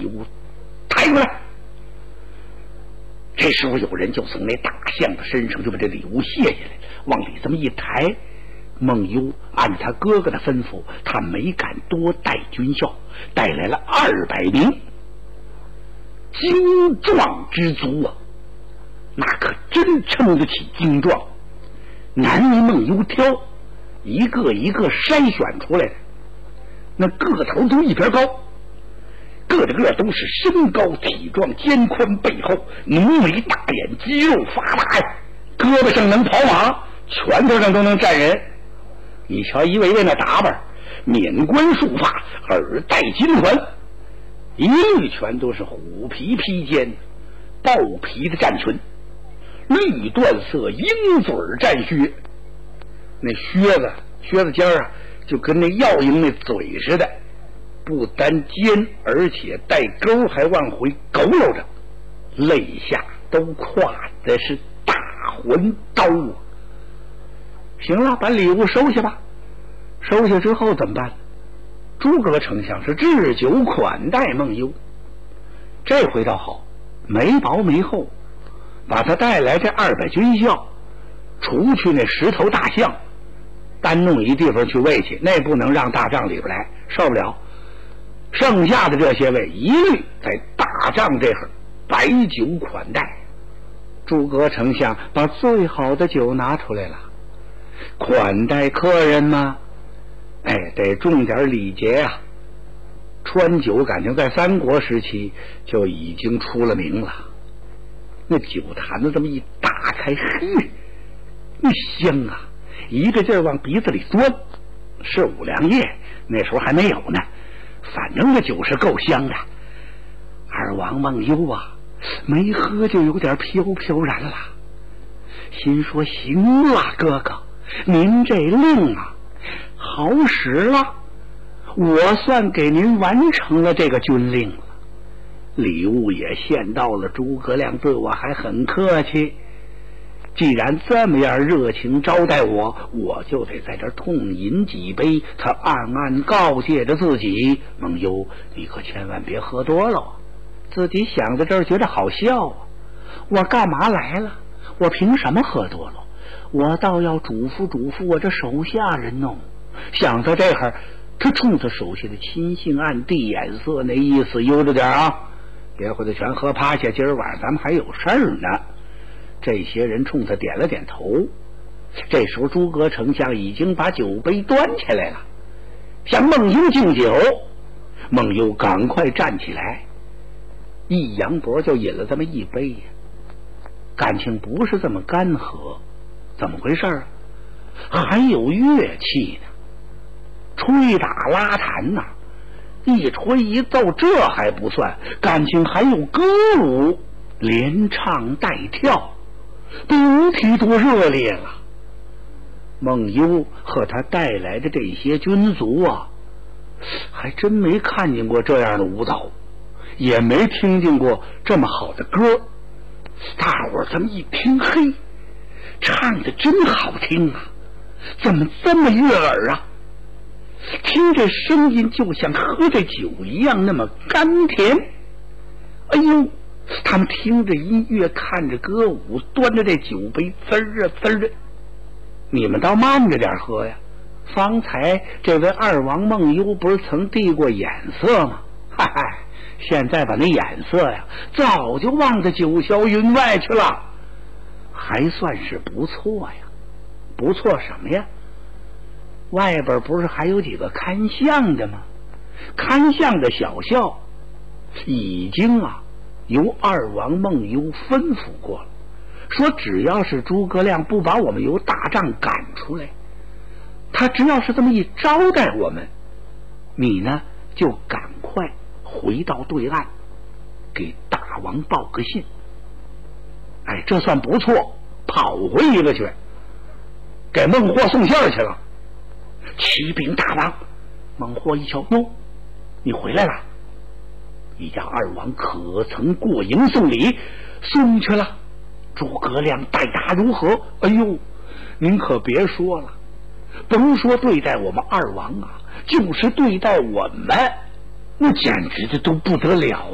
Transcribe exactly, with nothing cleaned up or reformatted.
礼物抬过来。这时候有人就从那大象的身上就把这礼物卸下来，往里这么一抬。孟优按他哥哥的吩咐，他没敢多带军校，带来了二百名精壮之族啊，那可真称得起精壮。难为孟优挑，一个一个筛选出来的，那个头都一边高，个个都是身高体壮，肩宽背厚，浓眉大眼，肌肉发达呀，胳膊上能跑马，拳头上都能站人。你瞧一位位那打扮，冕冠束发，耳戴金环，一律全都是虎皮披肩，豹皮的战裙，绿缎色鹰嘴战靴，那靴子靴子尖啊，就跟那药鹰那嘴似的，不单尖，而且带钩，还往回佝偻着，肋下都挎的是大环刀啊。行了，把礼物收下吧。收下之后怎么办？诸葛丞相是置酒款待孟优，这回倒好，没薄没厚，把他带来这二百军校，除去那十头大象，单弄一地方去喂去，那不能让大帐里边来，受不了。剩下的这些位一律在大帐这会摆酒款待。诸葛丞相把最好的酒拿出来了，款待客人嘛，哎，得重点礼节啊。川酒感情在三国时期就已经出了名了，那酒坛子这么一打开，嘿，那香啊，一个劲儿往鼻子里钻。是五粮液那时候还没有呢，反正这酒是够香的。二王孟优啊，没喝就有点飘飘然了，心说行了，哥哥，您这令啊好使了，我算给您完成了这个军令了。礼物也献到了，诸葛亮对我还很客气，既然这么样热情招待我，我就得在这痛饮几杯。他暗暗告诫着自己，孟优，你可千万别喝多了。自己想到这儿觉得好笑啊，我干嘛来了？我凭什么喝多了？我倒要嘱咐嘱咐我这手下人哦。想到这会儿，他冲他手下的亲信暗地眼色，那意思悠着点啊，别回头全喝趴下，今儿晚上咱们还有事儿呢。这些人冲他点了点头。这时候诸葛丞相已经把酒杯端起来了，向孟优敬酒。孟优赶快站起来，一扬脖就饮了这么一杯呀，感情不是这么干喝，怎么回事啊？还有乐器呢，吹打拉弹呐、啊，一吹一奏，这还不算，感情还有歌舞，连唱带跳，别提多热烈了。孟优和他带来的这些军卒啊，还真没看见过这样的舞蹈，也没听见过这么好的歌。大伙儿这么一听，嘿，唱的真好听啊，怎么这么悦耳啊？听这声音就像喝这酒一样，那么甘甜。哎呦，他们听着音乐，看着歌舞，端着这酒杯，滋儿啊滋儿的。你们倒慢着点喝呀！方才这位二王孟优不是曾递过眼色吗？嗨嗨，现在把那眼色呀，早就忘在九霄云外去了。还算是不错呀。不错什么呀？外边不是还有几个看相的吗？看相的小校已经啊由二王孟优吩咐过了，说只要是诸葛亮不把我们由大帐赶出来，他只要是这么一招待我们，你呢就赶快回到对岸给大王报个信。哎，这算不错，跑回一个去，给孟获送信去了。启禀大王，孟获一瞧，哟，你回来了，你家二王可曾过营送礼？送去了。诸葛亮待他如何？哎呦，您可别说了，甭说对待我们二王啊，就是对待我们，那简直的都不得了